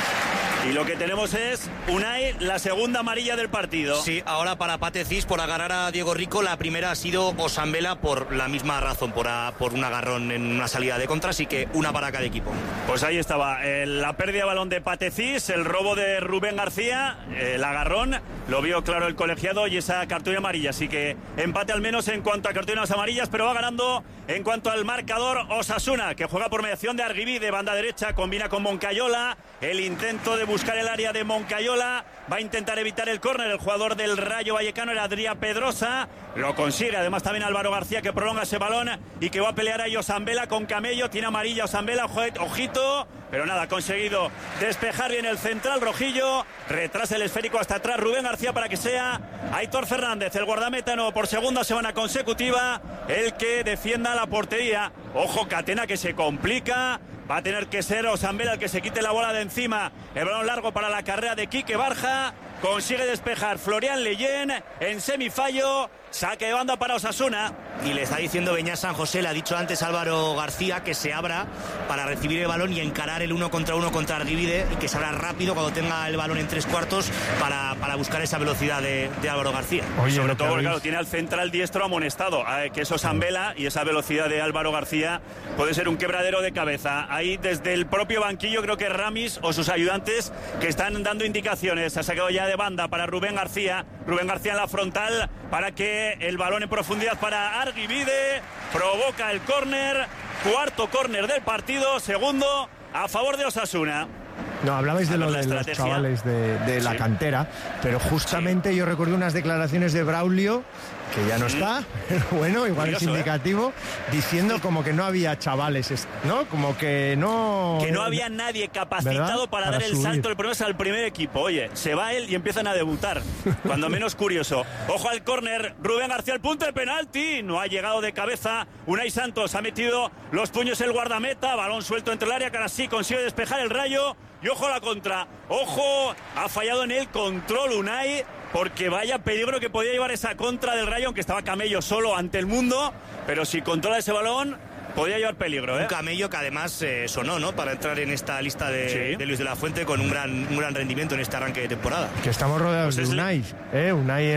Y lo que tenemos es, Unai, la segunda amarilla del partido. Sí, ahora para Pate Cis por agarrar a Diego Rico. La primera ha sido Osambela por la misma razón, por un agarrón en una salida de contra, así que una para cada equipo. Pues ahí estaba, la pérdida de balón de Pate Cis, el robo de Rubén García, el agarrón, lo vio claro el colegiado y esa cartulina amarilla. Así que empate al menos en cuanto a cartulinas amarillas, pero va ganando en cuanto al marcador Osasuna, que juega por mediación de Arguibí de banda derecha, combina con Moncayola, el intento de buscar el área de Moncayola, va a intentar evitar el córner, el jugador del Rayo Vallecano era Adrián Pedrosa, lo consigue, además también Álvaro García que prolonga ese balón y que va a pelear ahí Osambela con Camello, tiene amarilla Osambela, ojito, pero nada, ha conseguido despejar bien el central rojillo, retrasa el esférico hasta atrás Rubén García para que sea Aitor Fernández, el guardameta nuevo por segunda semana consecutiva, el que defienda la portería. Ojo, Catena que se complica, va a tener que ser Osambela el que se quite la bola de encima, el balón largo para la carrera de Quique Barja, consigue despejar Florian Leyen en semifallo, saque de banda para Osasuna. Y le está diciendo Beñat San José, le ha dicho antes Álvaro García, que se abra para recibir el balón y encarar el 1 contra 1 contra Arguibide, y que se abra rápido cuando tenga el balón en 3/4 para buscar esa velocidad de Álvaro García. Oye, sobre todo porque claro, tiene al central diestro amonestado, que es Osambela, y esa velocidad de Álvaro García puede ser un quebradero de cabeza. Ahí desde el propio banquillo creo que Ramis o sus ayudantes que están dando indicaciones. Ha sacado ya de banda para Rubén García en la frontal para que el balón en profundidad para Arguibide, provoca el córner, cuarto córner del partido, segundo a favor de Osasuna. No, hablabais de lo de los chavales de la cantera, pero justamente yo recuerdo unas declaraciones de Braulio, que ya no está, pero bueno, igual curioso, es indicativo, diciendo como que no había chavales, ¿no? Como que no... Que no había nadie capacitado para dar el salto del primer al primer equipo. Oye, se va él y empiezan a debutar, cuando menos curioso. Ojo al córner, Rubén García al punto de penalti, no ha llegado de cabeza Unai Santos, ha metido los puños el guardameta, balón suelto entre el área, que ahora sí consigue despejar el Rayo. Y ojo a la contra, ojo, ha fallado en el control Unai, porque vaya peligro que podía llevar esa contra del Rayo, aunque estaba Camello solo ante el mundo, pero si controla ese balón, podía llevar peligro, ¿eh? Un Camello que además sonó, ¿no?, para entrar en esta lista de Luis de la Fuente con un gran rendimiento en este arranque de temporada. Que estamos rodeados de Unai, Unai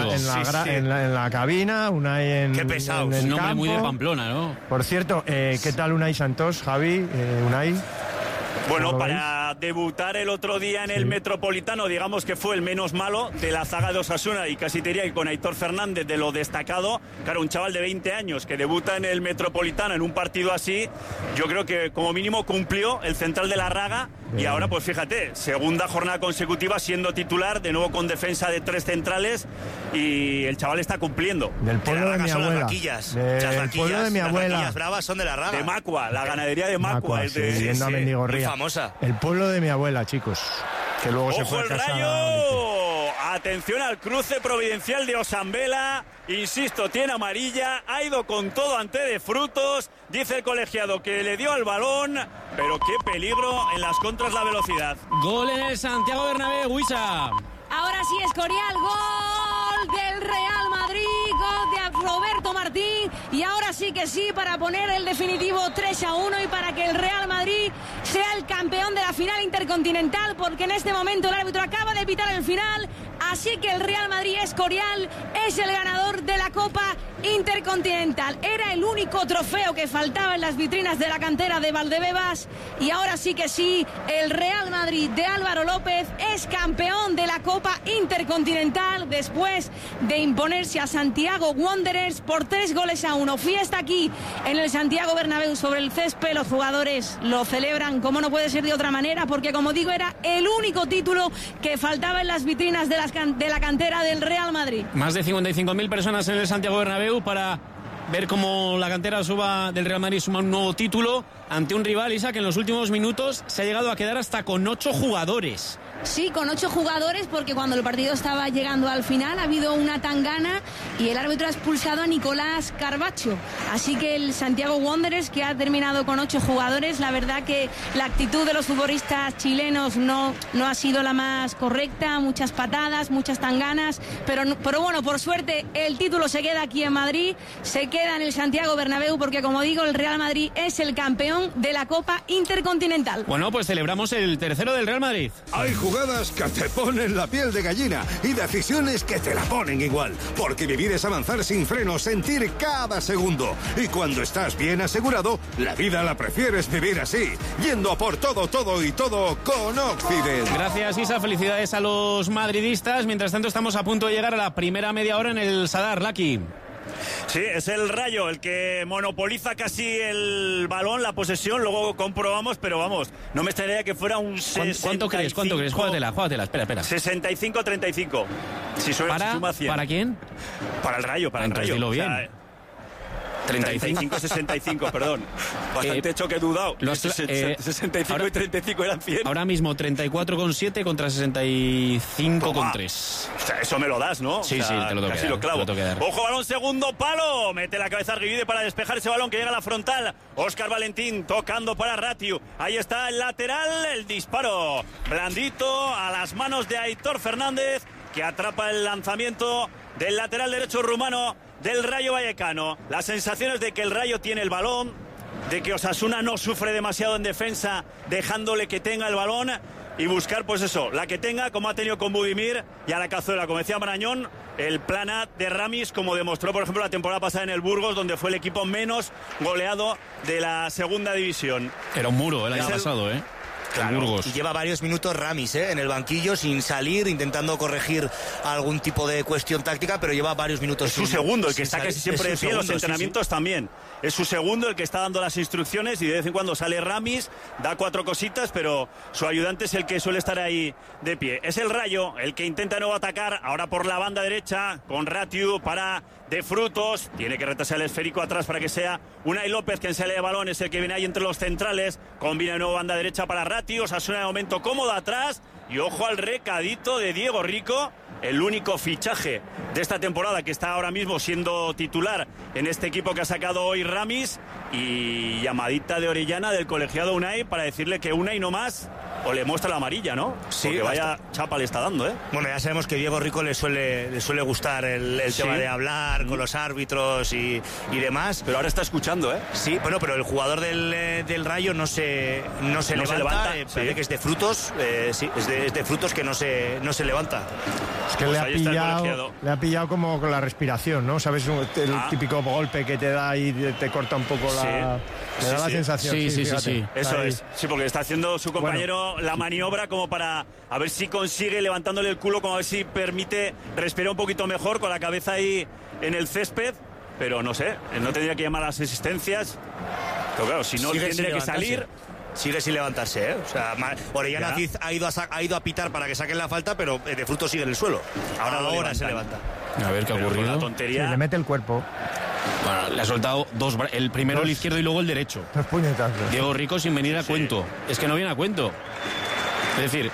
en la cabina, Unai en... Qué pesado. Un nombre muy de Pamplona, ¿no? Por cierto, ¿qué tal Unai Santos, Javi? Unai... Bueno, para debutar el otro día en el Metropolitano, digamos que fue el menos malo de la zaga de Osasuna, y casi te diría que con Aitor Fernández de lo destacado. Claro, un chaval de 20 años que debuta en el Metropolitano en un partido así, yo creo que como mínimo cumplió el central de la Raga. Y ahora, pues fíjate, segunda jornada consecutiva siendo titular, de nuevo con defensa de 3 centrales, y el chaval está cumpliendo. Del pueblo de mi abuela. Las vaquillas de mi abuela. Las vaquillas bravas son de la Raga. De Macua, la ganadería de Macua. Es de muy famosa. El pueblo de mi abuela, chicos. Que luego se fue a ¡ojo el Rayo! Atención al cruce providencial de Osambela. Insisto, tiene amarilla. Ha ido con todo ante de Frutos. Dice el colegiado que le dio al balón. Pero qué peligro en las contras la velocidad. Gol en el Santiago Bernabéu, Huiza. Ahora sí, Escorial, gol del Real Madrid, gol de Roberto Martín, y ahora sí que sí, para poner el definitivo 3-1 y para que el Real Madrid sea el campeón de la final intercontinental, porque en este momento el árbitro acaba de pitar el final, así que el Real Madrid, Escorial, es el ganador de la la Copa Intercontinental. Era el único trofeo que faltaba en las vitrinas de la cantera de Valdebebas y ahora sí que sí, el Real Madrid de Álvaro López es campeón de la Copa Intercontinental después de imponerse a Santiago Wanderers por 3-1. Fiesta aquí en el Santiago Bernabéu sobre el césped. Los jugadores lo celebran como no puede ser de otra manera, porque como digo, era el único título que faltaba en las vitrinas de la cantera del Real Madrid. Más de 55.000 personas en el Santiago Bernabéu para ver cómo la cantera del Real Madrid suma un nuevo título ante un rival, Isa, que en los últimos minutos se ha llegado a quedar hasta con 8 jugadores. Sí, con 8 jugadores, porque cuando el partido estaba llegando al final ha habido una tangana y el árbitro ha expulsado a Nicolás Carbacho. Así que el Santiago Wanderers, que ha terminado con 8 jugadores, la verdad que la actitud de los futbolistas chilenos no ha sido la más correcta. Muchas patadas, muchas tanganas, pero bueno, por suerte el título se queda aquí en Madrid, se queda en el Santiago Bernabéu, porque como digo, el Real Madrid es el campeón de la Copa Intercontinental. Bueno, pues celebramos el tercero del Real Madrid. Hay jugadas que te ponen la piel de gallina y decisiones que te la ponen igual, porque vivir es avanzar sin freno, sentir cada segundo. Y cuando estás bien asegurado, la vida la prefieres vivir así, yendo a por todo y todo con Occident. Gracias, Isa, felicidades a los madridistas. Mientras tanto, estamos a punto de llegar a la primera media hora en el Sadar, Lucky. Sí, es el Rayo el que monopoliza casi el balón, la posesión, luego comprobamos, pero vamos, no me extrañaría que fuera un 65. ¿Cuánto crees? Júgatela, espera. 65-35. Si suma 100. ¿Para quién? Para el Rayo, para el Rayo. Dilo bien. O sea, 35-65, perdón. Bastante choque dudado. 65 ahora, y 35 eran 100. Ahora mismo 34,7 contra 65,3. O sea, eso me lo das, ¿no? Sí, o sea, sí, te lo tengo casi que dar, lo clavo. Ojo, balón, segundo palo. Mete la cabeza Arguide para despejar ese balón que llega a la frontal. Óscar Valentín tocando para Ratiu. Ahí está el lateral, el disparo blandito a las manos de Aitor Fernández, que atrapa el lanzamiento del lateral derecho rumano del Rayo Vallecano. Las sensaciones de que el Rayo tiene el balón, de que Osasuna no sufre demasiado en defensa, dejándole que tenga el balón y buscar, pues eso, la que tenga, como ha tenido con Budimir y a la cazuela, como decía Marañón, el plan A de Ramis, como demostró, por ejemplo, la temporada pasada en el Burgos, donde fue el equipo menos goleado de la segunda división. Era un muro el año pasado, Claro, y lleva varios minutos Ramis en el banquillo sin salir, intentando corregir algún tipo de cuestión táctica, pero lleva varios minutos. Es su segundo, el que está casi siempre de pie en los entrenamientos también. Es su segundo el que está dando las instrucciones y de vez en cuando sale Ramis, da 4 cositas, pero su ayudante es el que suele estar ahí de pie. Es el Rayo el que intenta de nuevo atacar, ahora por la banda derecha, con Ratiu para De Frutos. Tiene que retrasar el esférico atrás para que sea Unai López quien sale de balón, es el que viene ahí entre los centrales. Combina de nuevo banda derecha para Ratiu. Osasuna de momento cómodo atrás. Y ojo al recadito de Diego Rico, el único fichaje de esta temporada que está ahora mismo siendo titular en este equipo que ha sacado hoy Ramis, y llamadita de Orellana del colegiado Unai para decirle que Unai no más, o le muestra la amarilla, ¿no? Sí, porque vaya chapa le está dando, Bueno, ya sabemos que Diego Rico le suele gustar el tema de hablar con los árbitros y demás. Pero ahora está escuchando, Sí, bueno, pero el jugador del Rayo no se levanta. Parece que es de Frutos, sí, es de Frutos que no se levanta. Es que le ha pillado como con la respiración, ¿no? ¿Sabes? El típico golpe que te da y te corta un poco la sensación. Sí. Eso es. Sí, porque está haciendo su compañero la maniobra como para a ver si consigue levantándole el culo, como a ver si permite respirar un poquito mejor con la cabeza ahí en el césped. Pero no sé, no tendría que llamar a las asistencias. Pero claro, si no tendría que salir. Sigue sin levantarse, O sea, Orellana ha ido a pitar para que saquen la falta, pero De Frutos sigue en el suelo. Ahora se levanta. A ver qué ha ocurrido. La tontería. Le mete el cuerpo. Bueno, le ha soltado el primero el izquierdo y luego el derecho. Dos puñetazos. Diego Rico sin venir a cuento. Es que no viene a cuento. Es decir,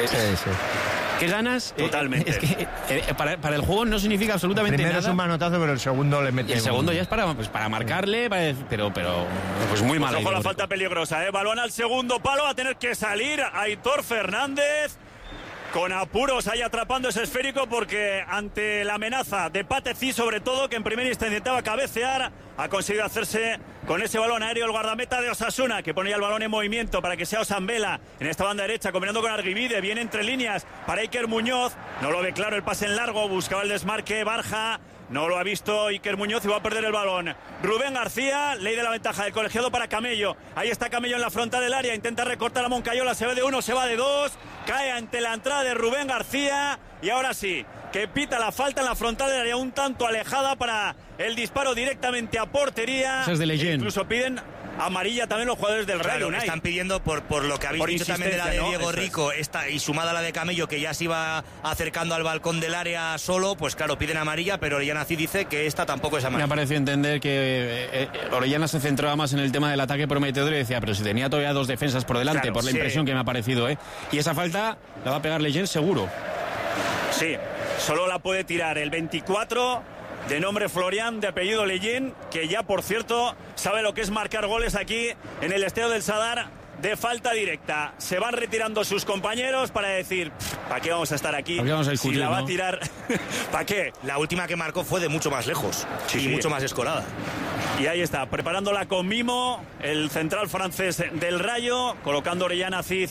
¿qué ganas? Totalmente. Es que para el juego no significa absolutamente nada. El primero es un manotazo, pero el segundo le mete. Y el segundo ya es para marcarle, pero pues muy mal. Ojo, la falta peligrosa, Balón al segundo palo, va a tener que salir Aitor Fernández. Con apuros ahí atrapando ese esférico, porque ante la amenaza de Patecí, sobre todo, que en primera instancia intentaba cabecear, ha conseguido hacerse con ese balón aéreo el guardameta de Osasuna, que pone ya el balón en movimiento para que sea Osambela en esta banda derecha, combinando con Arguivide, viene entre líneas para Iker Muñoz, no lo ve claro el pase en largo, buscaba el desmarque Barja, no lo ha visto Iker Muñoz y va a perder el balón. Rubén García, ley de la ventaja del colegiado para Camello. Ahí está Camello en la frontal del área, intenta recortar a Moncayola, se va de 1, se va de 2, cae ante la entrada de Rubén García y ahora sí, que pita la falta en la frontal del área, un tanto alejada para el disparo directamente a portería. Eso es de Leyen. Incluso piden amarilla también los jugadores del Rayo. Claro, están pidiendo por lo que habéis dicho también de la de Diego Rico, y sumada a la de Camello, que ya se iba acercando al balcón del área solo, pues claro, piden amarilla, pero Orellana sí dice que esta tampoco es amarilla. Me ha parecido entender que Orellana se centraba más en el tema del ataque prometedor y decía, pero si tenía todavía 2 defensas por delante, claro, por la impresión que me ha parecido, y esa falta la va a pegar Leyen seguro. Sí, solo la puede tirar el 24, de nombre Florian, de apellido Leyen, que ya, por cierto, sabe lo que es marcar goles aquí en el Estadio del Sadar de falta directa. Se van retirando sus compañeros para decir, ¿para qué vamos a estar aquí? Si la va a tirar, ¿para qué? La última que marcó fue de mucho más lejos y mucho más escorada. Y ahí está, preparándola con mimo el central francés del Rayo, colocando Orellano Cid,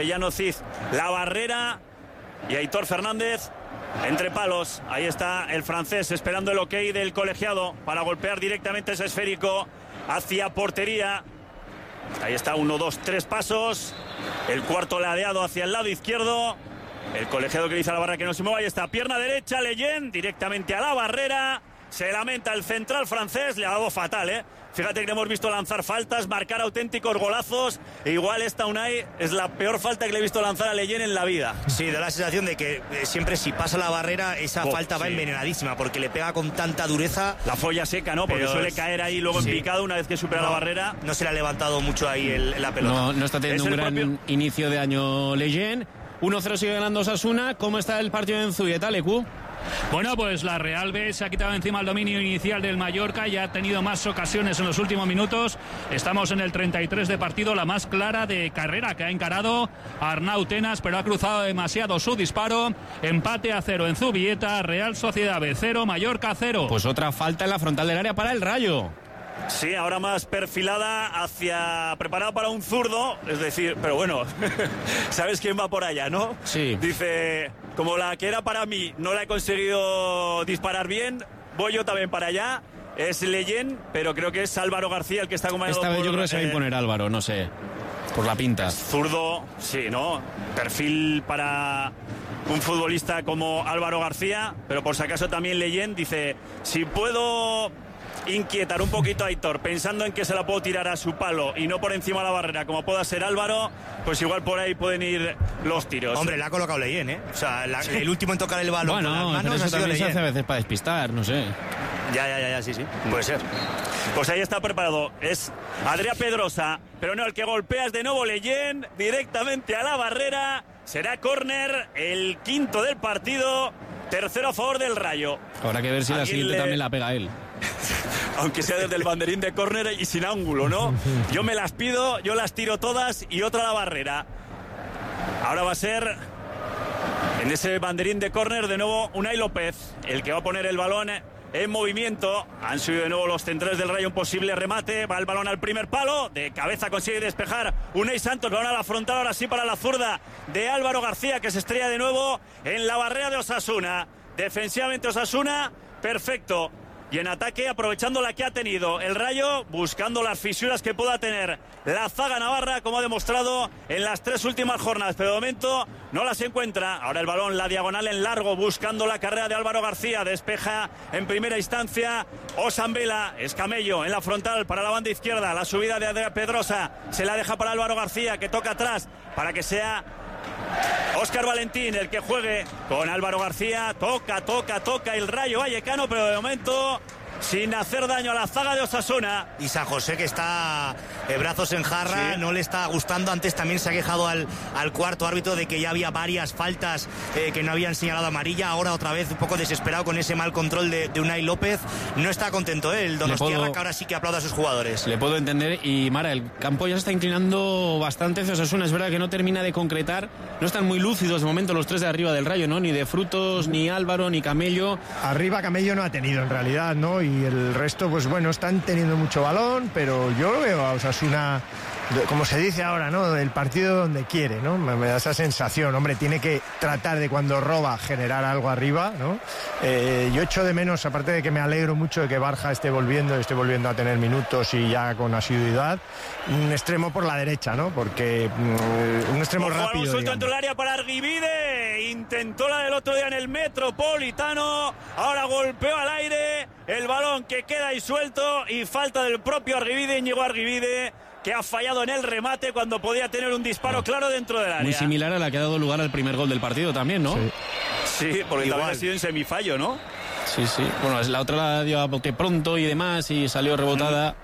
la barrera, y Aitor Fernández entre palos. Ahí está el francés esperando el ok del colegiado para golpear directamente ese esférico hacia portería. Ahí está, 1, 2, 3 pasos. El cuarto ladeado hacia el lado izquierdo. El colegiado que dice a la barra que no se mueva. Ahí está, pierna derecha, Leyen directamente a la barrera. Se lamenta el central francés, le ha dado fatal, Fíjate que le hemos visto lanzar faltas, marcar auténticos golazos. E igual esta Unai es la peor falta que le he visto lanzar a Leyen en la vida. Sí, da la sensación de que siempre si pasa la barrera esa falta va envenenadísima, porque le pega con tanta dureza. La folla seca, ¿no? Porque suele caer ahí luego en picado una vez que supera la barrera. No se le ha levantado mucho ahí la pelota. No está teniendo un gran inicio de año Leyen. 1-0 sigue ganando Osasuna. ¿Cómo está el partido en Zubieta, Lecu? Bueno, pues la Real B se ha quitado encima el dominio inicial del Mallorca y ha tenido más ocasiones en los últimos minutos. Estamos en el 33 de partido, la más clara de carrera que ha encarado Arnau Tenas, pero ha cruzado demasiado su disparo. Empate a 0 en Zubieta, Real Sociedad B 0, Mallorca 0. Pues otra falta en la frontal del área para el Rayo. Sí, ahora más perfilada preparada para un zurdo, es decir, pero bueno, ¿sabes quién va por allá, no? Sí. Dice, como la que era para mí no la he conseguido disparar bien, voy yo también para allá. Es Leyen, pero creo que es Álvaro García el que está comandando. Esta vez yo creo que se va a imponer Álvaro, no sé, por la pinta. Zurdo, sí, ¿no? Perfil para un futbolista como Álvaro García, pero por si acaso también Leyen dice, si puedo inquietar un poquito a Aitor pensando en que se la puedo tirar a su palo y no por encima de la barrera como pueda ser Álvaro, pues igual por ahí pueden ir los tiros. Hombre, la ha colocado Leyen, O sea, el último en tocar el balón con las manos, pero eso también se hace a veces para despistar, no sé. Ya, sí, puede ser. Pues ahí está preparado, es Adrià Pedrosa, pero no, el que golpea es de nuevo Leyen, directamente a la barrera. Será córner, el quinto del partido, tercero a favor del Rayo. Habrá que ver si la siguiente también la pega él. Aunque sea desde el banderín de córner y sin ángulo, ¿no? Yo me las pido, yo las tiro todas y otra a la barrera. Ahora va a ser en ese banderín de córner de nuevo Unai López, el que va a poner el balón en movimiento. Han subido de nuevo los centrales del Rayo, un posible remate. Va el balón al primer palo, de cabeza consigue despejar Unai Santos. Balón a la frontal, ahora sí para la zurda de Álvaro García, que se estrella de nuevo en la barrera de Osasuna. Defensivamente Osasuna, perfecto. Y en ataque, aprovechando la que ha tenido el Rayo, buscando las fisuras que pueda tener la zaga navarra, como ha demostrado en las 3 últimas jornadas. Pero de momento no las encuentra. Ahora el balón, la diagonal en largo, buscando la carrera de Álvaro García. Despeja en primera instancia Osambela. Es Camello en la frontal para la banda izquierda. La subida de Adrià Pedrosa se la deja para Álvaro García, que toca atrás para que sea Óscar Valentín el que juegue con Álvaro García. Toca el Rayo Vallecano, pero de momento sin hacer daño a la zaga de Osasuna. Y San José, que está brazos en jarra, no le está gustando. Antes también se ha quejado al cuarto árbitro de que ya había varias faltas que no habían señalado amarilla. Ahora otra vez un poco desesperado con ese mal control de Unai López. No está contento, el Donostiarra, que ahora sí que aplauda a sus jugadores. Le puedo entender. Y Mara, el campo ya se está inclinando bastante hacia Osasuna. Es verdad que no termina de concretar. No están muy lúcidos de momento los tres de arriba del Rayo, ¿no? Ni de Frutos, ni Álvaro, ni Camello. Arriba Camello no ha tenido en realidad, ¿no? Y el resto, pues bueno, están teniendo mucho balón, pero yo lo veo a Osasuna, como se dice ahora, ¿no? El partido donde quiere, ¿no? Me da esa sensación. Hombre, tiene que tratar de, cuando roba, generar algo arriba, ¿no? Yo echo de menos, aparte de que me alegro mucho de que Barja esté volviendo a tener minutos y ya con asiduidad, un extremo por la derecha, ¿no? Porque un extremo rápido. Un suelto dentro del área para Argivide. Intentó la del otro día en el Metropolitano. Ahora golpeó al aire. El balón que queda ahí suelto y falta del propio Argivide. Llegó Argivide, que ha fallado en el remate cuando podía tener un disparo claro dentro del área. Muy similar a la que ha dado lugar al primer gol del partido también, ¿no? Sí, porque también ha sido en semifallo, ¿no? Sí. Bueno, la otra la dio a bote pronto y demás y salió rebotada,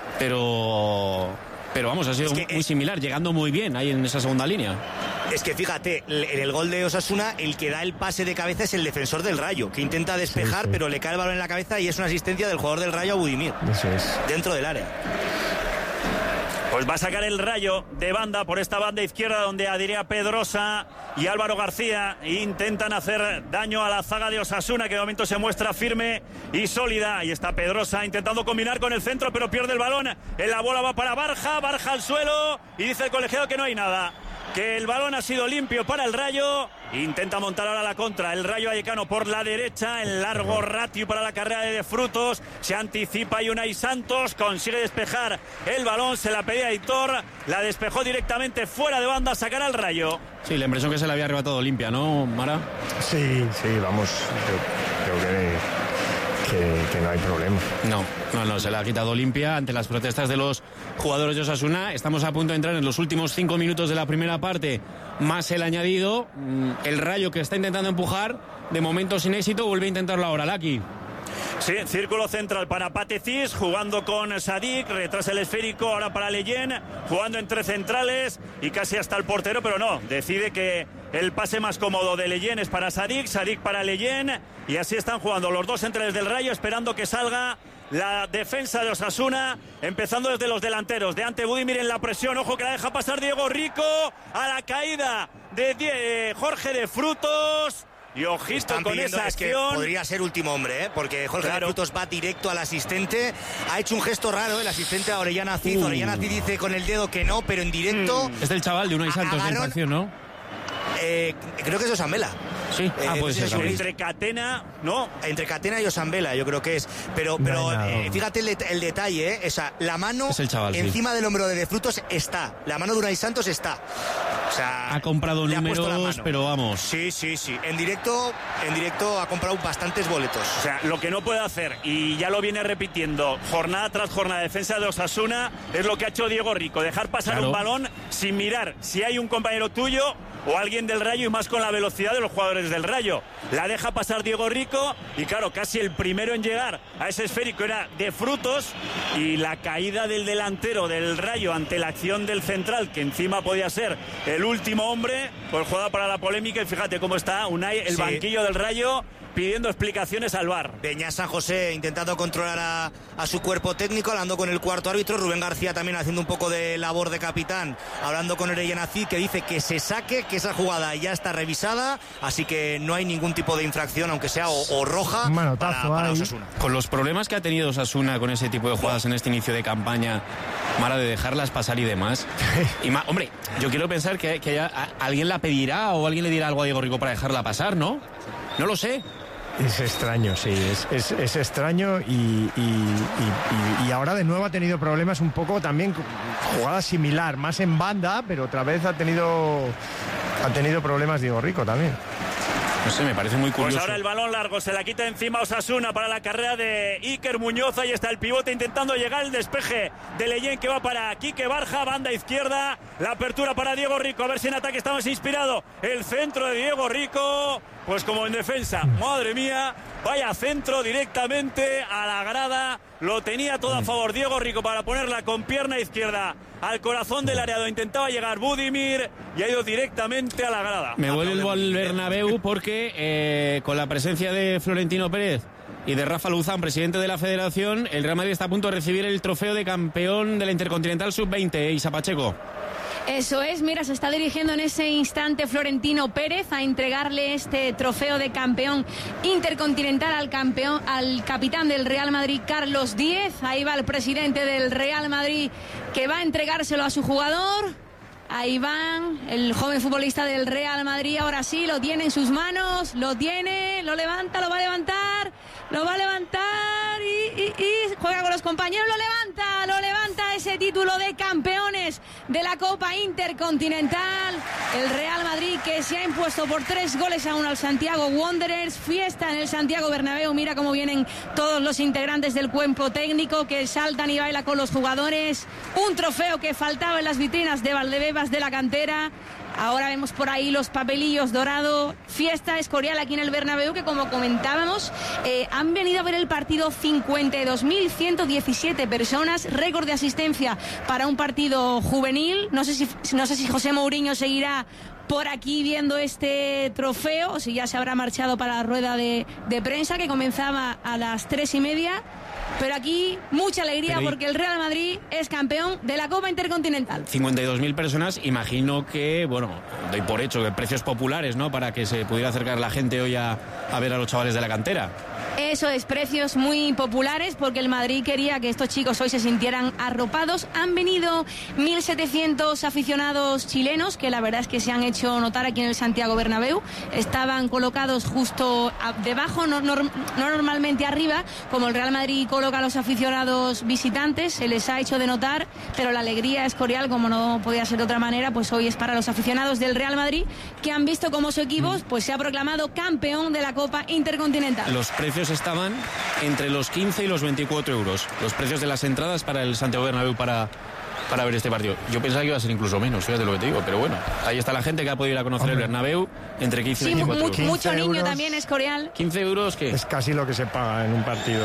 pero vamos, ha sido muy similar, llegando muy bien ahí en esa segunda línea. Es que fíjate, en el gol de Osasuna, el que da el pase de cabeza es el defensor del Rayo, que intenta despejar, pero le cae el balón en la cabeza y es una asistencia del jugador del Rayo a Budimir. Eso es. Dentro del área. Pues va a sacar el Rayo de banda por esta banda izquierda, donde Adrià Pedrosa y Álvaro García intentan hacer daño a la zaga de Osasuna, que de momento se muestra firme y sólida. Ahí está Pedrosa intentando combinar con el centro, pero pierde el balón. La bola va para Barja al suelo y dice el colegiado que no hay nada, que el balón ha sido limpio para el Rayo. Intenta montar ahora la contra el Rayo Vallecano por la derecha, el largo ratio para la carrera de Frutos. Se anticipa Unai Santos, consigue despejar el balón, se la pedía Aitor, la despejó directamente fuera de banda, sacará el Rayo. Sí, la impresión que se le había arrebatado limpia, ¿no, Mara? Sí, vamos, creo que no hay problema. No, se la ha quitado limpia ante las protestas de los jugadores de Osasuna. Estamos a punto de entrar en los últimos 5 minutos de la primera parte, más el añadido. El Rayo, que está intentando empujar, de momento sin éxito, vuelve a intentarlo ahora, Laki. Sí, círculo central para Patecis, jugando con Sadik, retrasa el esférico ahora para Leyen, jugando entre centrales y casi hasta el portero, pero no, decide que el pase más cómodo de Leyen es para Sadik para Leyen, y así están jugando los dos centrales del Rayo, esperando que salga la defensa de Osasuna, empezando desde los delanteros. De ante Budimir en la presión, ojo que la deja pasar Diego Rico, a la caída de Jorge de Frutos. Y ojito con esa acción. Que podría ser último hombre, porque Jorge de Frutos va directo al asistente. Ha hecho un gesto raro el asistente a Orellana Cid. Orellana Cid dice con el dedo que no, pero en directo. Es del chaval de Unai Santos de infracción, ¿no? Creo que es Osambela. Sí, puede ser. Entre Catena, ¿no? Entre Catena y Osambela, yo creo que es. Pero fíjate el detalle, la mano es el chaval, encima del hombro de Frutos está. La mano de Unai Santos está. O sea, ha comprado números, pero vamos. Sí. En directo ha comprado bastantes boletos. O sea, lo que no puede hacer, y ya lo viene repitiendo jornada tras jornada, defensa de Osasuna, es lo que ha hecho Diego Rico, dejar pasar un balón sin mirar si hay un compañero tuyo o alguien del Rayo, y más con la velocidad de los jugadores del Rayo. La deja pasar Diego Rico y claro, casi el primero en llegar a ese esférico era de Frutos, y la caída del delantero del Rayo ante la acción del central, que encima podía ser el último hombre, pues juega para la polémica. Y fíjate cómo está Unai, el banquillo del Rayo, pidiendo explicaciones al VAR. Peña San José intentando controlar a su cuerpo técnico, hablando con el cuarto árbitro. Rubén García también haciendo un poco de labor de capitán, hablando con Orellana Cid, que dice que se saque, que esa jugada ya está revisada, así que no hay ningún tipo de infracción, aunque sea o roja, para Osasuna. Con los problemas que ha tenido Osasuna con ese tipo de jugadas en este inicio de campaña, Mara, de dejarlas pasar y demás. Y hombre, yo quiero pensar que alguien la pedirá o alguien le dirá algo a Diego Rico para dejarla pasar, ¿no? No lo sé. Es extraño, sí, es extraño y ahora de nuevo ha tenido problemas un poco también, jugada similar, más en banda, pero otra vez ha tenido problemas Diego Rico también. No sé, me parece muy curioso. Pues ahora el balón largo se la quita encima Osasuna para la carrera de Iker Muñoz. Ahí está el pivote intentando llegar, el despeje de Leyen que va para Quique Barja, banda izquierda, la apertura para Diego Rico, a ver si en ataque está más inspirado el centro de Diego Rico, pues como en defensa, madre mía, vaya centro directamente a la grada, lo tenía todo a favor Diego Rico para ponerla con pierna izquierda al corazón del área donde intentaba llegar Budimir, y ha ido directamente a la grada. Me vuelvo al Bernabéu porque con la presencia de Florentino Pérez y de Rafa Luzán, presidente de la Federación, el Real Madrid está a punto de recibir el trofeo de campeón de la Intercontinental Sub-20, Isa Pacheco. Eso es, mira, se está dirigiendo en ese instante Florentino Pérez a entregarle este trofeo de campeón intercontinental al capitán del Real Madrid, Carlos Díez. Ahí va el presidente del Real Madrid que va a entregárselo a su jugador. Ahí van, el joven futbolista del Real Madrid, ahora sí, lo tiene en sus manos, lo tiene, lo levanta, lo va a levantar y juega con los compañeros, lo levanta ese título de campeones de la Copa Intercontinental. El Real Madrid que se ha impuesto por 3-1 al Santiago Wanderers. Fiesta en el Santiago Bernabéu, mira cómo vienen todos los integrantes del cuerpo técnico que saltan y bailan con los jugadores. Un trofeo que faltaba en las vitrinas de Valdebebas de la cantera. Ahora vemos por ahí los papelillos dorados. Fiesta Escorial aquí en el Bernabéu, que como comentábamos, han venido a ver el partido 52.117 personas, récord de asistencia para un partido juvenil. No sé si José Mourinho seguirá por aquí viendo este trofeo o si ya se habrá marchado para la rueda de prensa que comenzaba a las 3:30. Pero aquí mucha alegría porque el Real Madrid es campeón de la Copa Intercontinental. 52.000 personas, imagino que, bueno, doy por hecho que precios populares, ¿no? Para que se pudiera acercar la gente hoy a ver a los chavales de la cantera. Eso es, precios muy populares porque el Madrid quería que estos chicos hoy se sintieran arropados. Han venido 1.700 aficionados chilenos que la verdad es que se han hecho notar aquí en el Santiago Bernabéu. Estaban colocados justo debajo, no normalmente arriba, como el Real Madrid coloca a los aficionados visitantes, se les ha hecho de notar, pero la alegría Escorial, como no podía ser de otra manera, pues hoy es para los aficionados del Real Madrid que han visto cómo su equipo pues se ha proclamado campeón de la Copa Intercontinental. Los precios estaban entre los 15 y los 24 euros. Los precios de las entradas para el Santiago Bernabéu para ver este partido. Yo pensaba que iba a ser incluso menos, fíjate lo que te digo, pero bueno, ahí está la gente que ha podido ir a conocer el Bernabéu entre 15 y 24 euros. Mucho niño también, Escorial. 15 euros, ¿qué? Es casi lo que se paga en un partido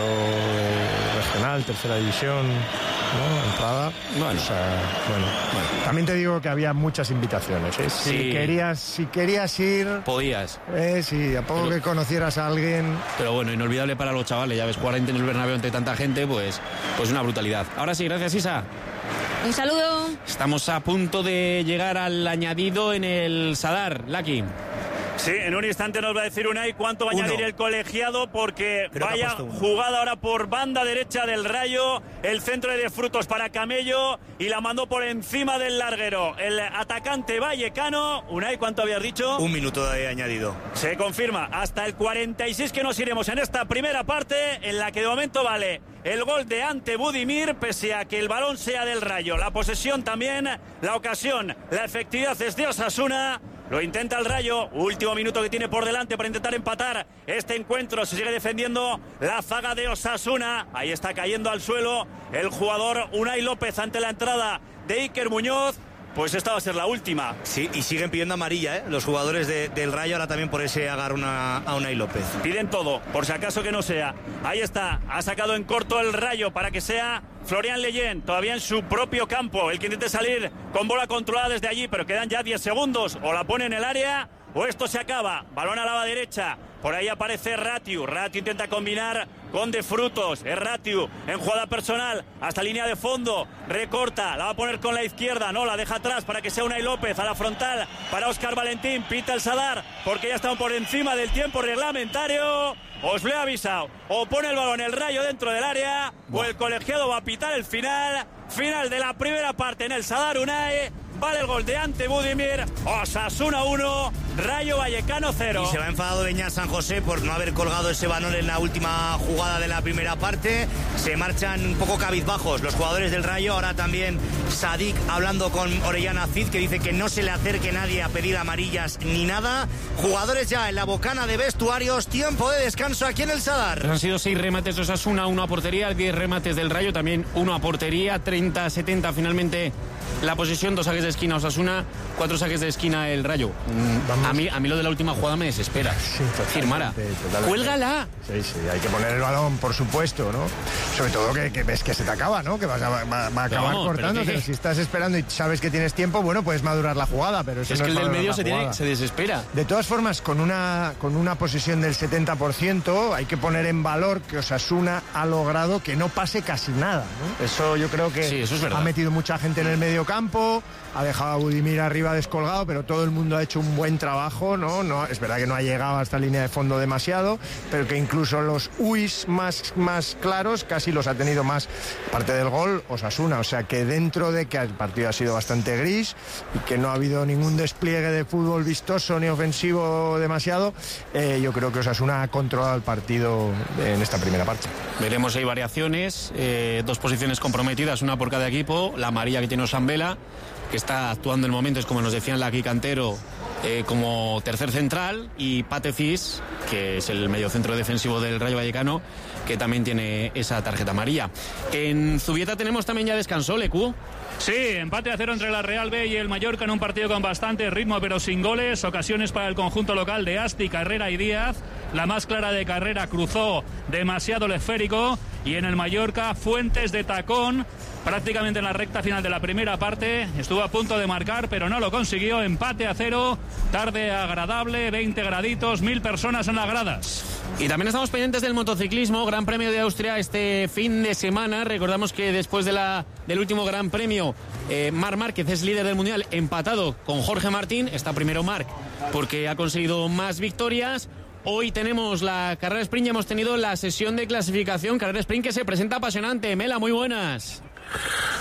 regional, tercera división, ¿no? Entrada. Bueno. O sea, bueno. También te digo que había muchas invitaciones, ¿eh? Sí. Si querías ir... Podías. Sí, a poco que conocieras a alguien... Pero bueno, inolvidable para los chavales, ya ves, jugar en el Bernabéu entre tanta gente, pues una brutalidad. Ahora sí, gracias, Isa. Un saludo. Estamos a punto de llegar al añadido en el Sadar, Lucky. Sí, en un instante nos va a decir Unai cuánto va a añadir el colegiado, porque vaya jugada ahora por banda derecha del Rayo, el centro de Frutos para Camello y la mandó por encima del larguero. El atacante vallecano. Unai, ¿cuánto habías dicho? 1 minuto de añadido. Se confirma, hasta el 46 que nos iremos en esta primera parte, en la que de momento vale el gol de Ante Budimir, pese a que el balón sea del Rayo. La posesión también, la ocasión, la efectividad es de Osasuna. Lo intenta el Rayo, último minuto que tiene por delante para intentar empatar este encuentro. Se sigue defendiendo la zaga de Osasuna. Ahí está cayendo al suelo el jugador Unai López ante la entrada de Iker Muñoz. Pues esta va a ser la última. Sí, y siguen pidiendo amarilla, los jugadores del Rayo, ahora también por ese agarro a Unai López. Piden todo, por si acaso que no sea. Ahí está, ha sacado en corto el Rayo para que sea Florian Leyen, todavía en su propio campo, el que intente salir con bola controlada desde allí, pero quedan ya 10 segundos, o la pone en el área o esto se acaba. Balón a la derecha, por ahí aparece Ratiu intenta combinar con De Frutos, es Ratiu en jugada personal, hasta línea de fondo, recorta, la va a poner con la izquierda, no, la deja atrás para que sea Unai López, a la frontal para Óscar Valentín, pita el Sadar, porque ya están por encima del tiempo reglamentario. Os lo he avisado, o pone el balón el Rayo dentro del área, o el colegiado va a pitar el final de la primera parte en el Sadar Unai. Vale el gol de Ante Budimir, Osasuna 1, Rayo Vallecano 0. Y se va enfadado Beñat San José por no haber colgado ese balón en la última jugada de la primera parte. Se marchan un poco cabizbajos los jugadores del Rayo. Ahora también Sadik hablando con Orellana Cid, que dice que no se le acerque nadie a pedir amarillas ni nada. Jugadores ya en la bocana de vestuarios, tiempo de descanso aquí en el Sadar. Han sido 6 remates de Osasuna, 1 a portería, 10 remates del Rayo, también 1 a portería, 30-70 finalmente la posesión, 2 saques de esquina Osasuna, 4 saques de esquina el Rayo. A mí lo de la última jugada me desespera. Sí, Firmara. ¡Cuélgala! Sí, hay que poner el balón, por supuesto, ¿no? Sobre todo que ves que se te acaba, ¿no? Que va a acabar cortándose. Si estás esperando y sabes que tienes tiempo, bueno, puedes madurar la jugada, pero eso es no que el del medio se desespera. De todas formas, con una posesión del 70%, hay que poner en valor que Osasuna ha logrado que no pase casi nada, ¿no? Eso yo creo que eso es verdad. Ha metido mucha gente en el medio campo, ha dejado a Budimir arriba descolgado, pero todo el mundo ha hecho un buen trabajo, ¿no? Es verdad que no ha llegado a esta línea de fondo demasiado, pero que incluso los UIs más claros casi los ha tenido más, parte del gol, Osasuna. O sea que dentro de que el partido ha sido bastante gris y que no ha habido ningún despliegue de fútbol vistoso ni ofensivo demasiado, yo creo que Osasuna ha controlado el partido en esta primera parte. Veremos si hay variaciones, 2 posiciones comprometidas, una por cada equipo, la amarilla que tiene Osambela, que está actuando en momentos, como nos decían Laki Cantero, como tercer central, y Pate Cis, que es el mediocentro defensivo del Rayo Vallecano, que también tiene esa tarjeta amarilla. En Zubieta tenemos también ya descanso, Lecu. Sí, empate a 0 entre la Real B y el Mallorca en un partido con bastante ritmo pero sin goles. Ocasiones para el conjunto local de Asti, Carrera y Díaz. La más clara de Carrera cruzó demasiado el esférico, y en el Mallorca Fuentes de tacón prácticamente en la recta final de la primera parte. Estuvo a punto de marcar pero no lo consiguió. Empate a 0, tarde agradable, 20 graditos, 1000 personas en las gradas. Y también estamos pendientes del motociclismo, Gran Premio de Austria este fin de semana. Recordamos que después del último Gran Premio, Marc Márquez es líder del Mundial, empatado con Jorge Martín. Está primero Marc porque ha conseguido más victorias. Hoy tenemos la carrera sprint y hemos tenido la sesión de clasificación. Carrera sprint que se presenta apasionante. Mela, muy buenas.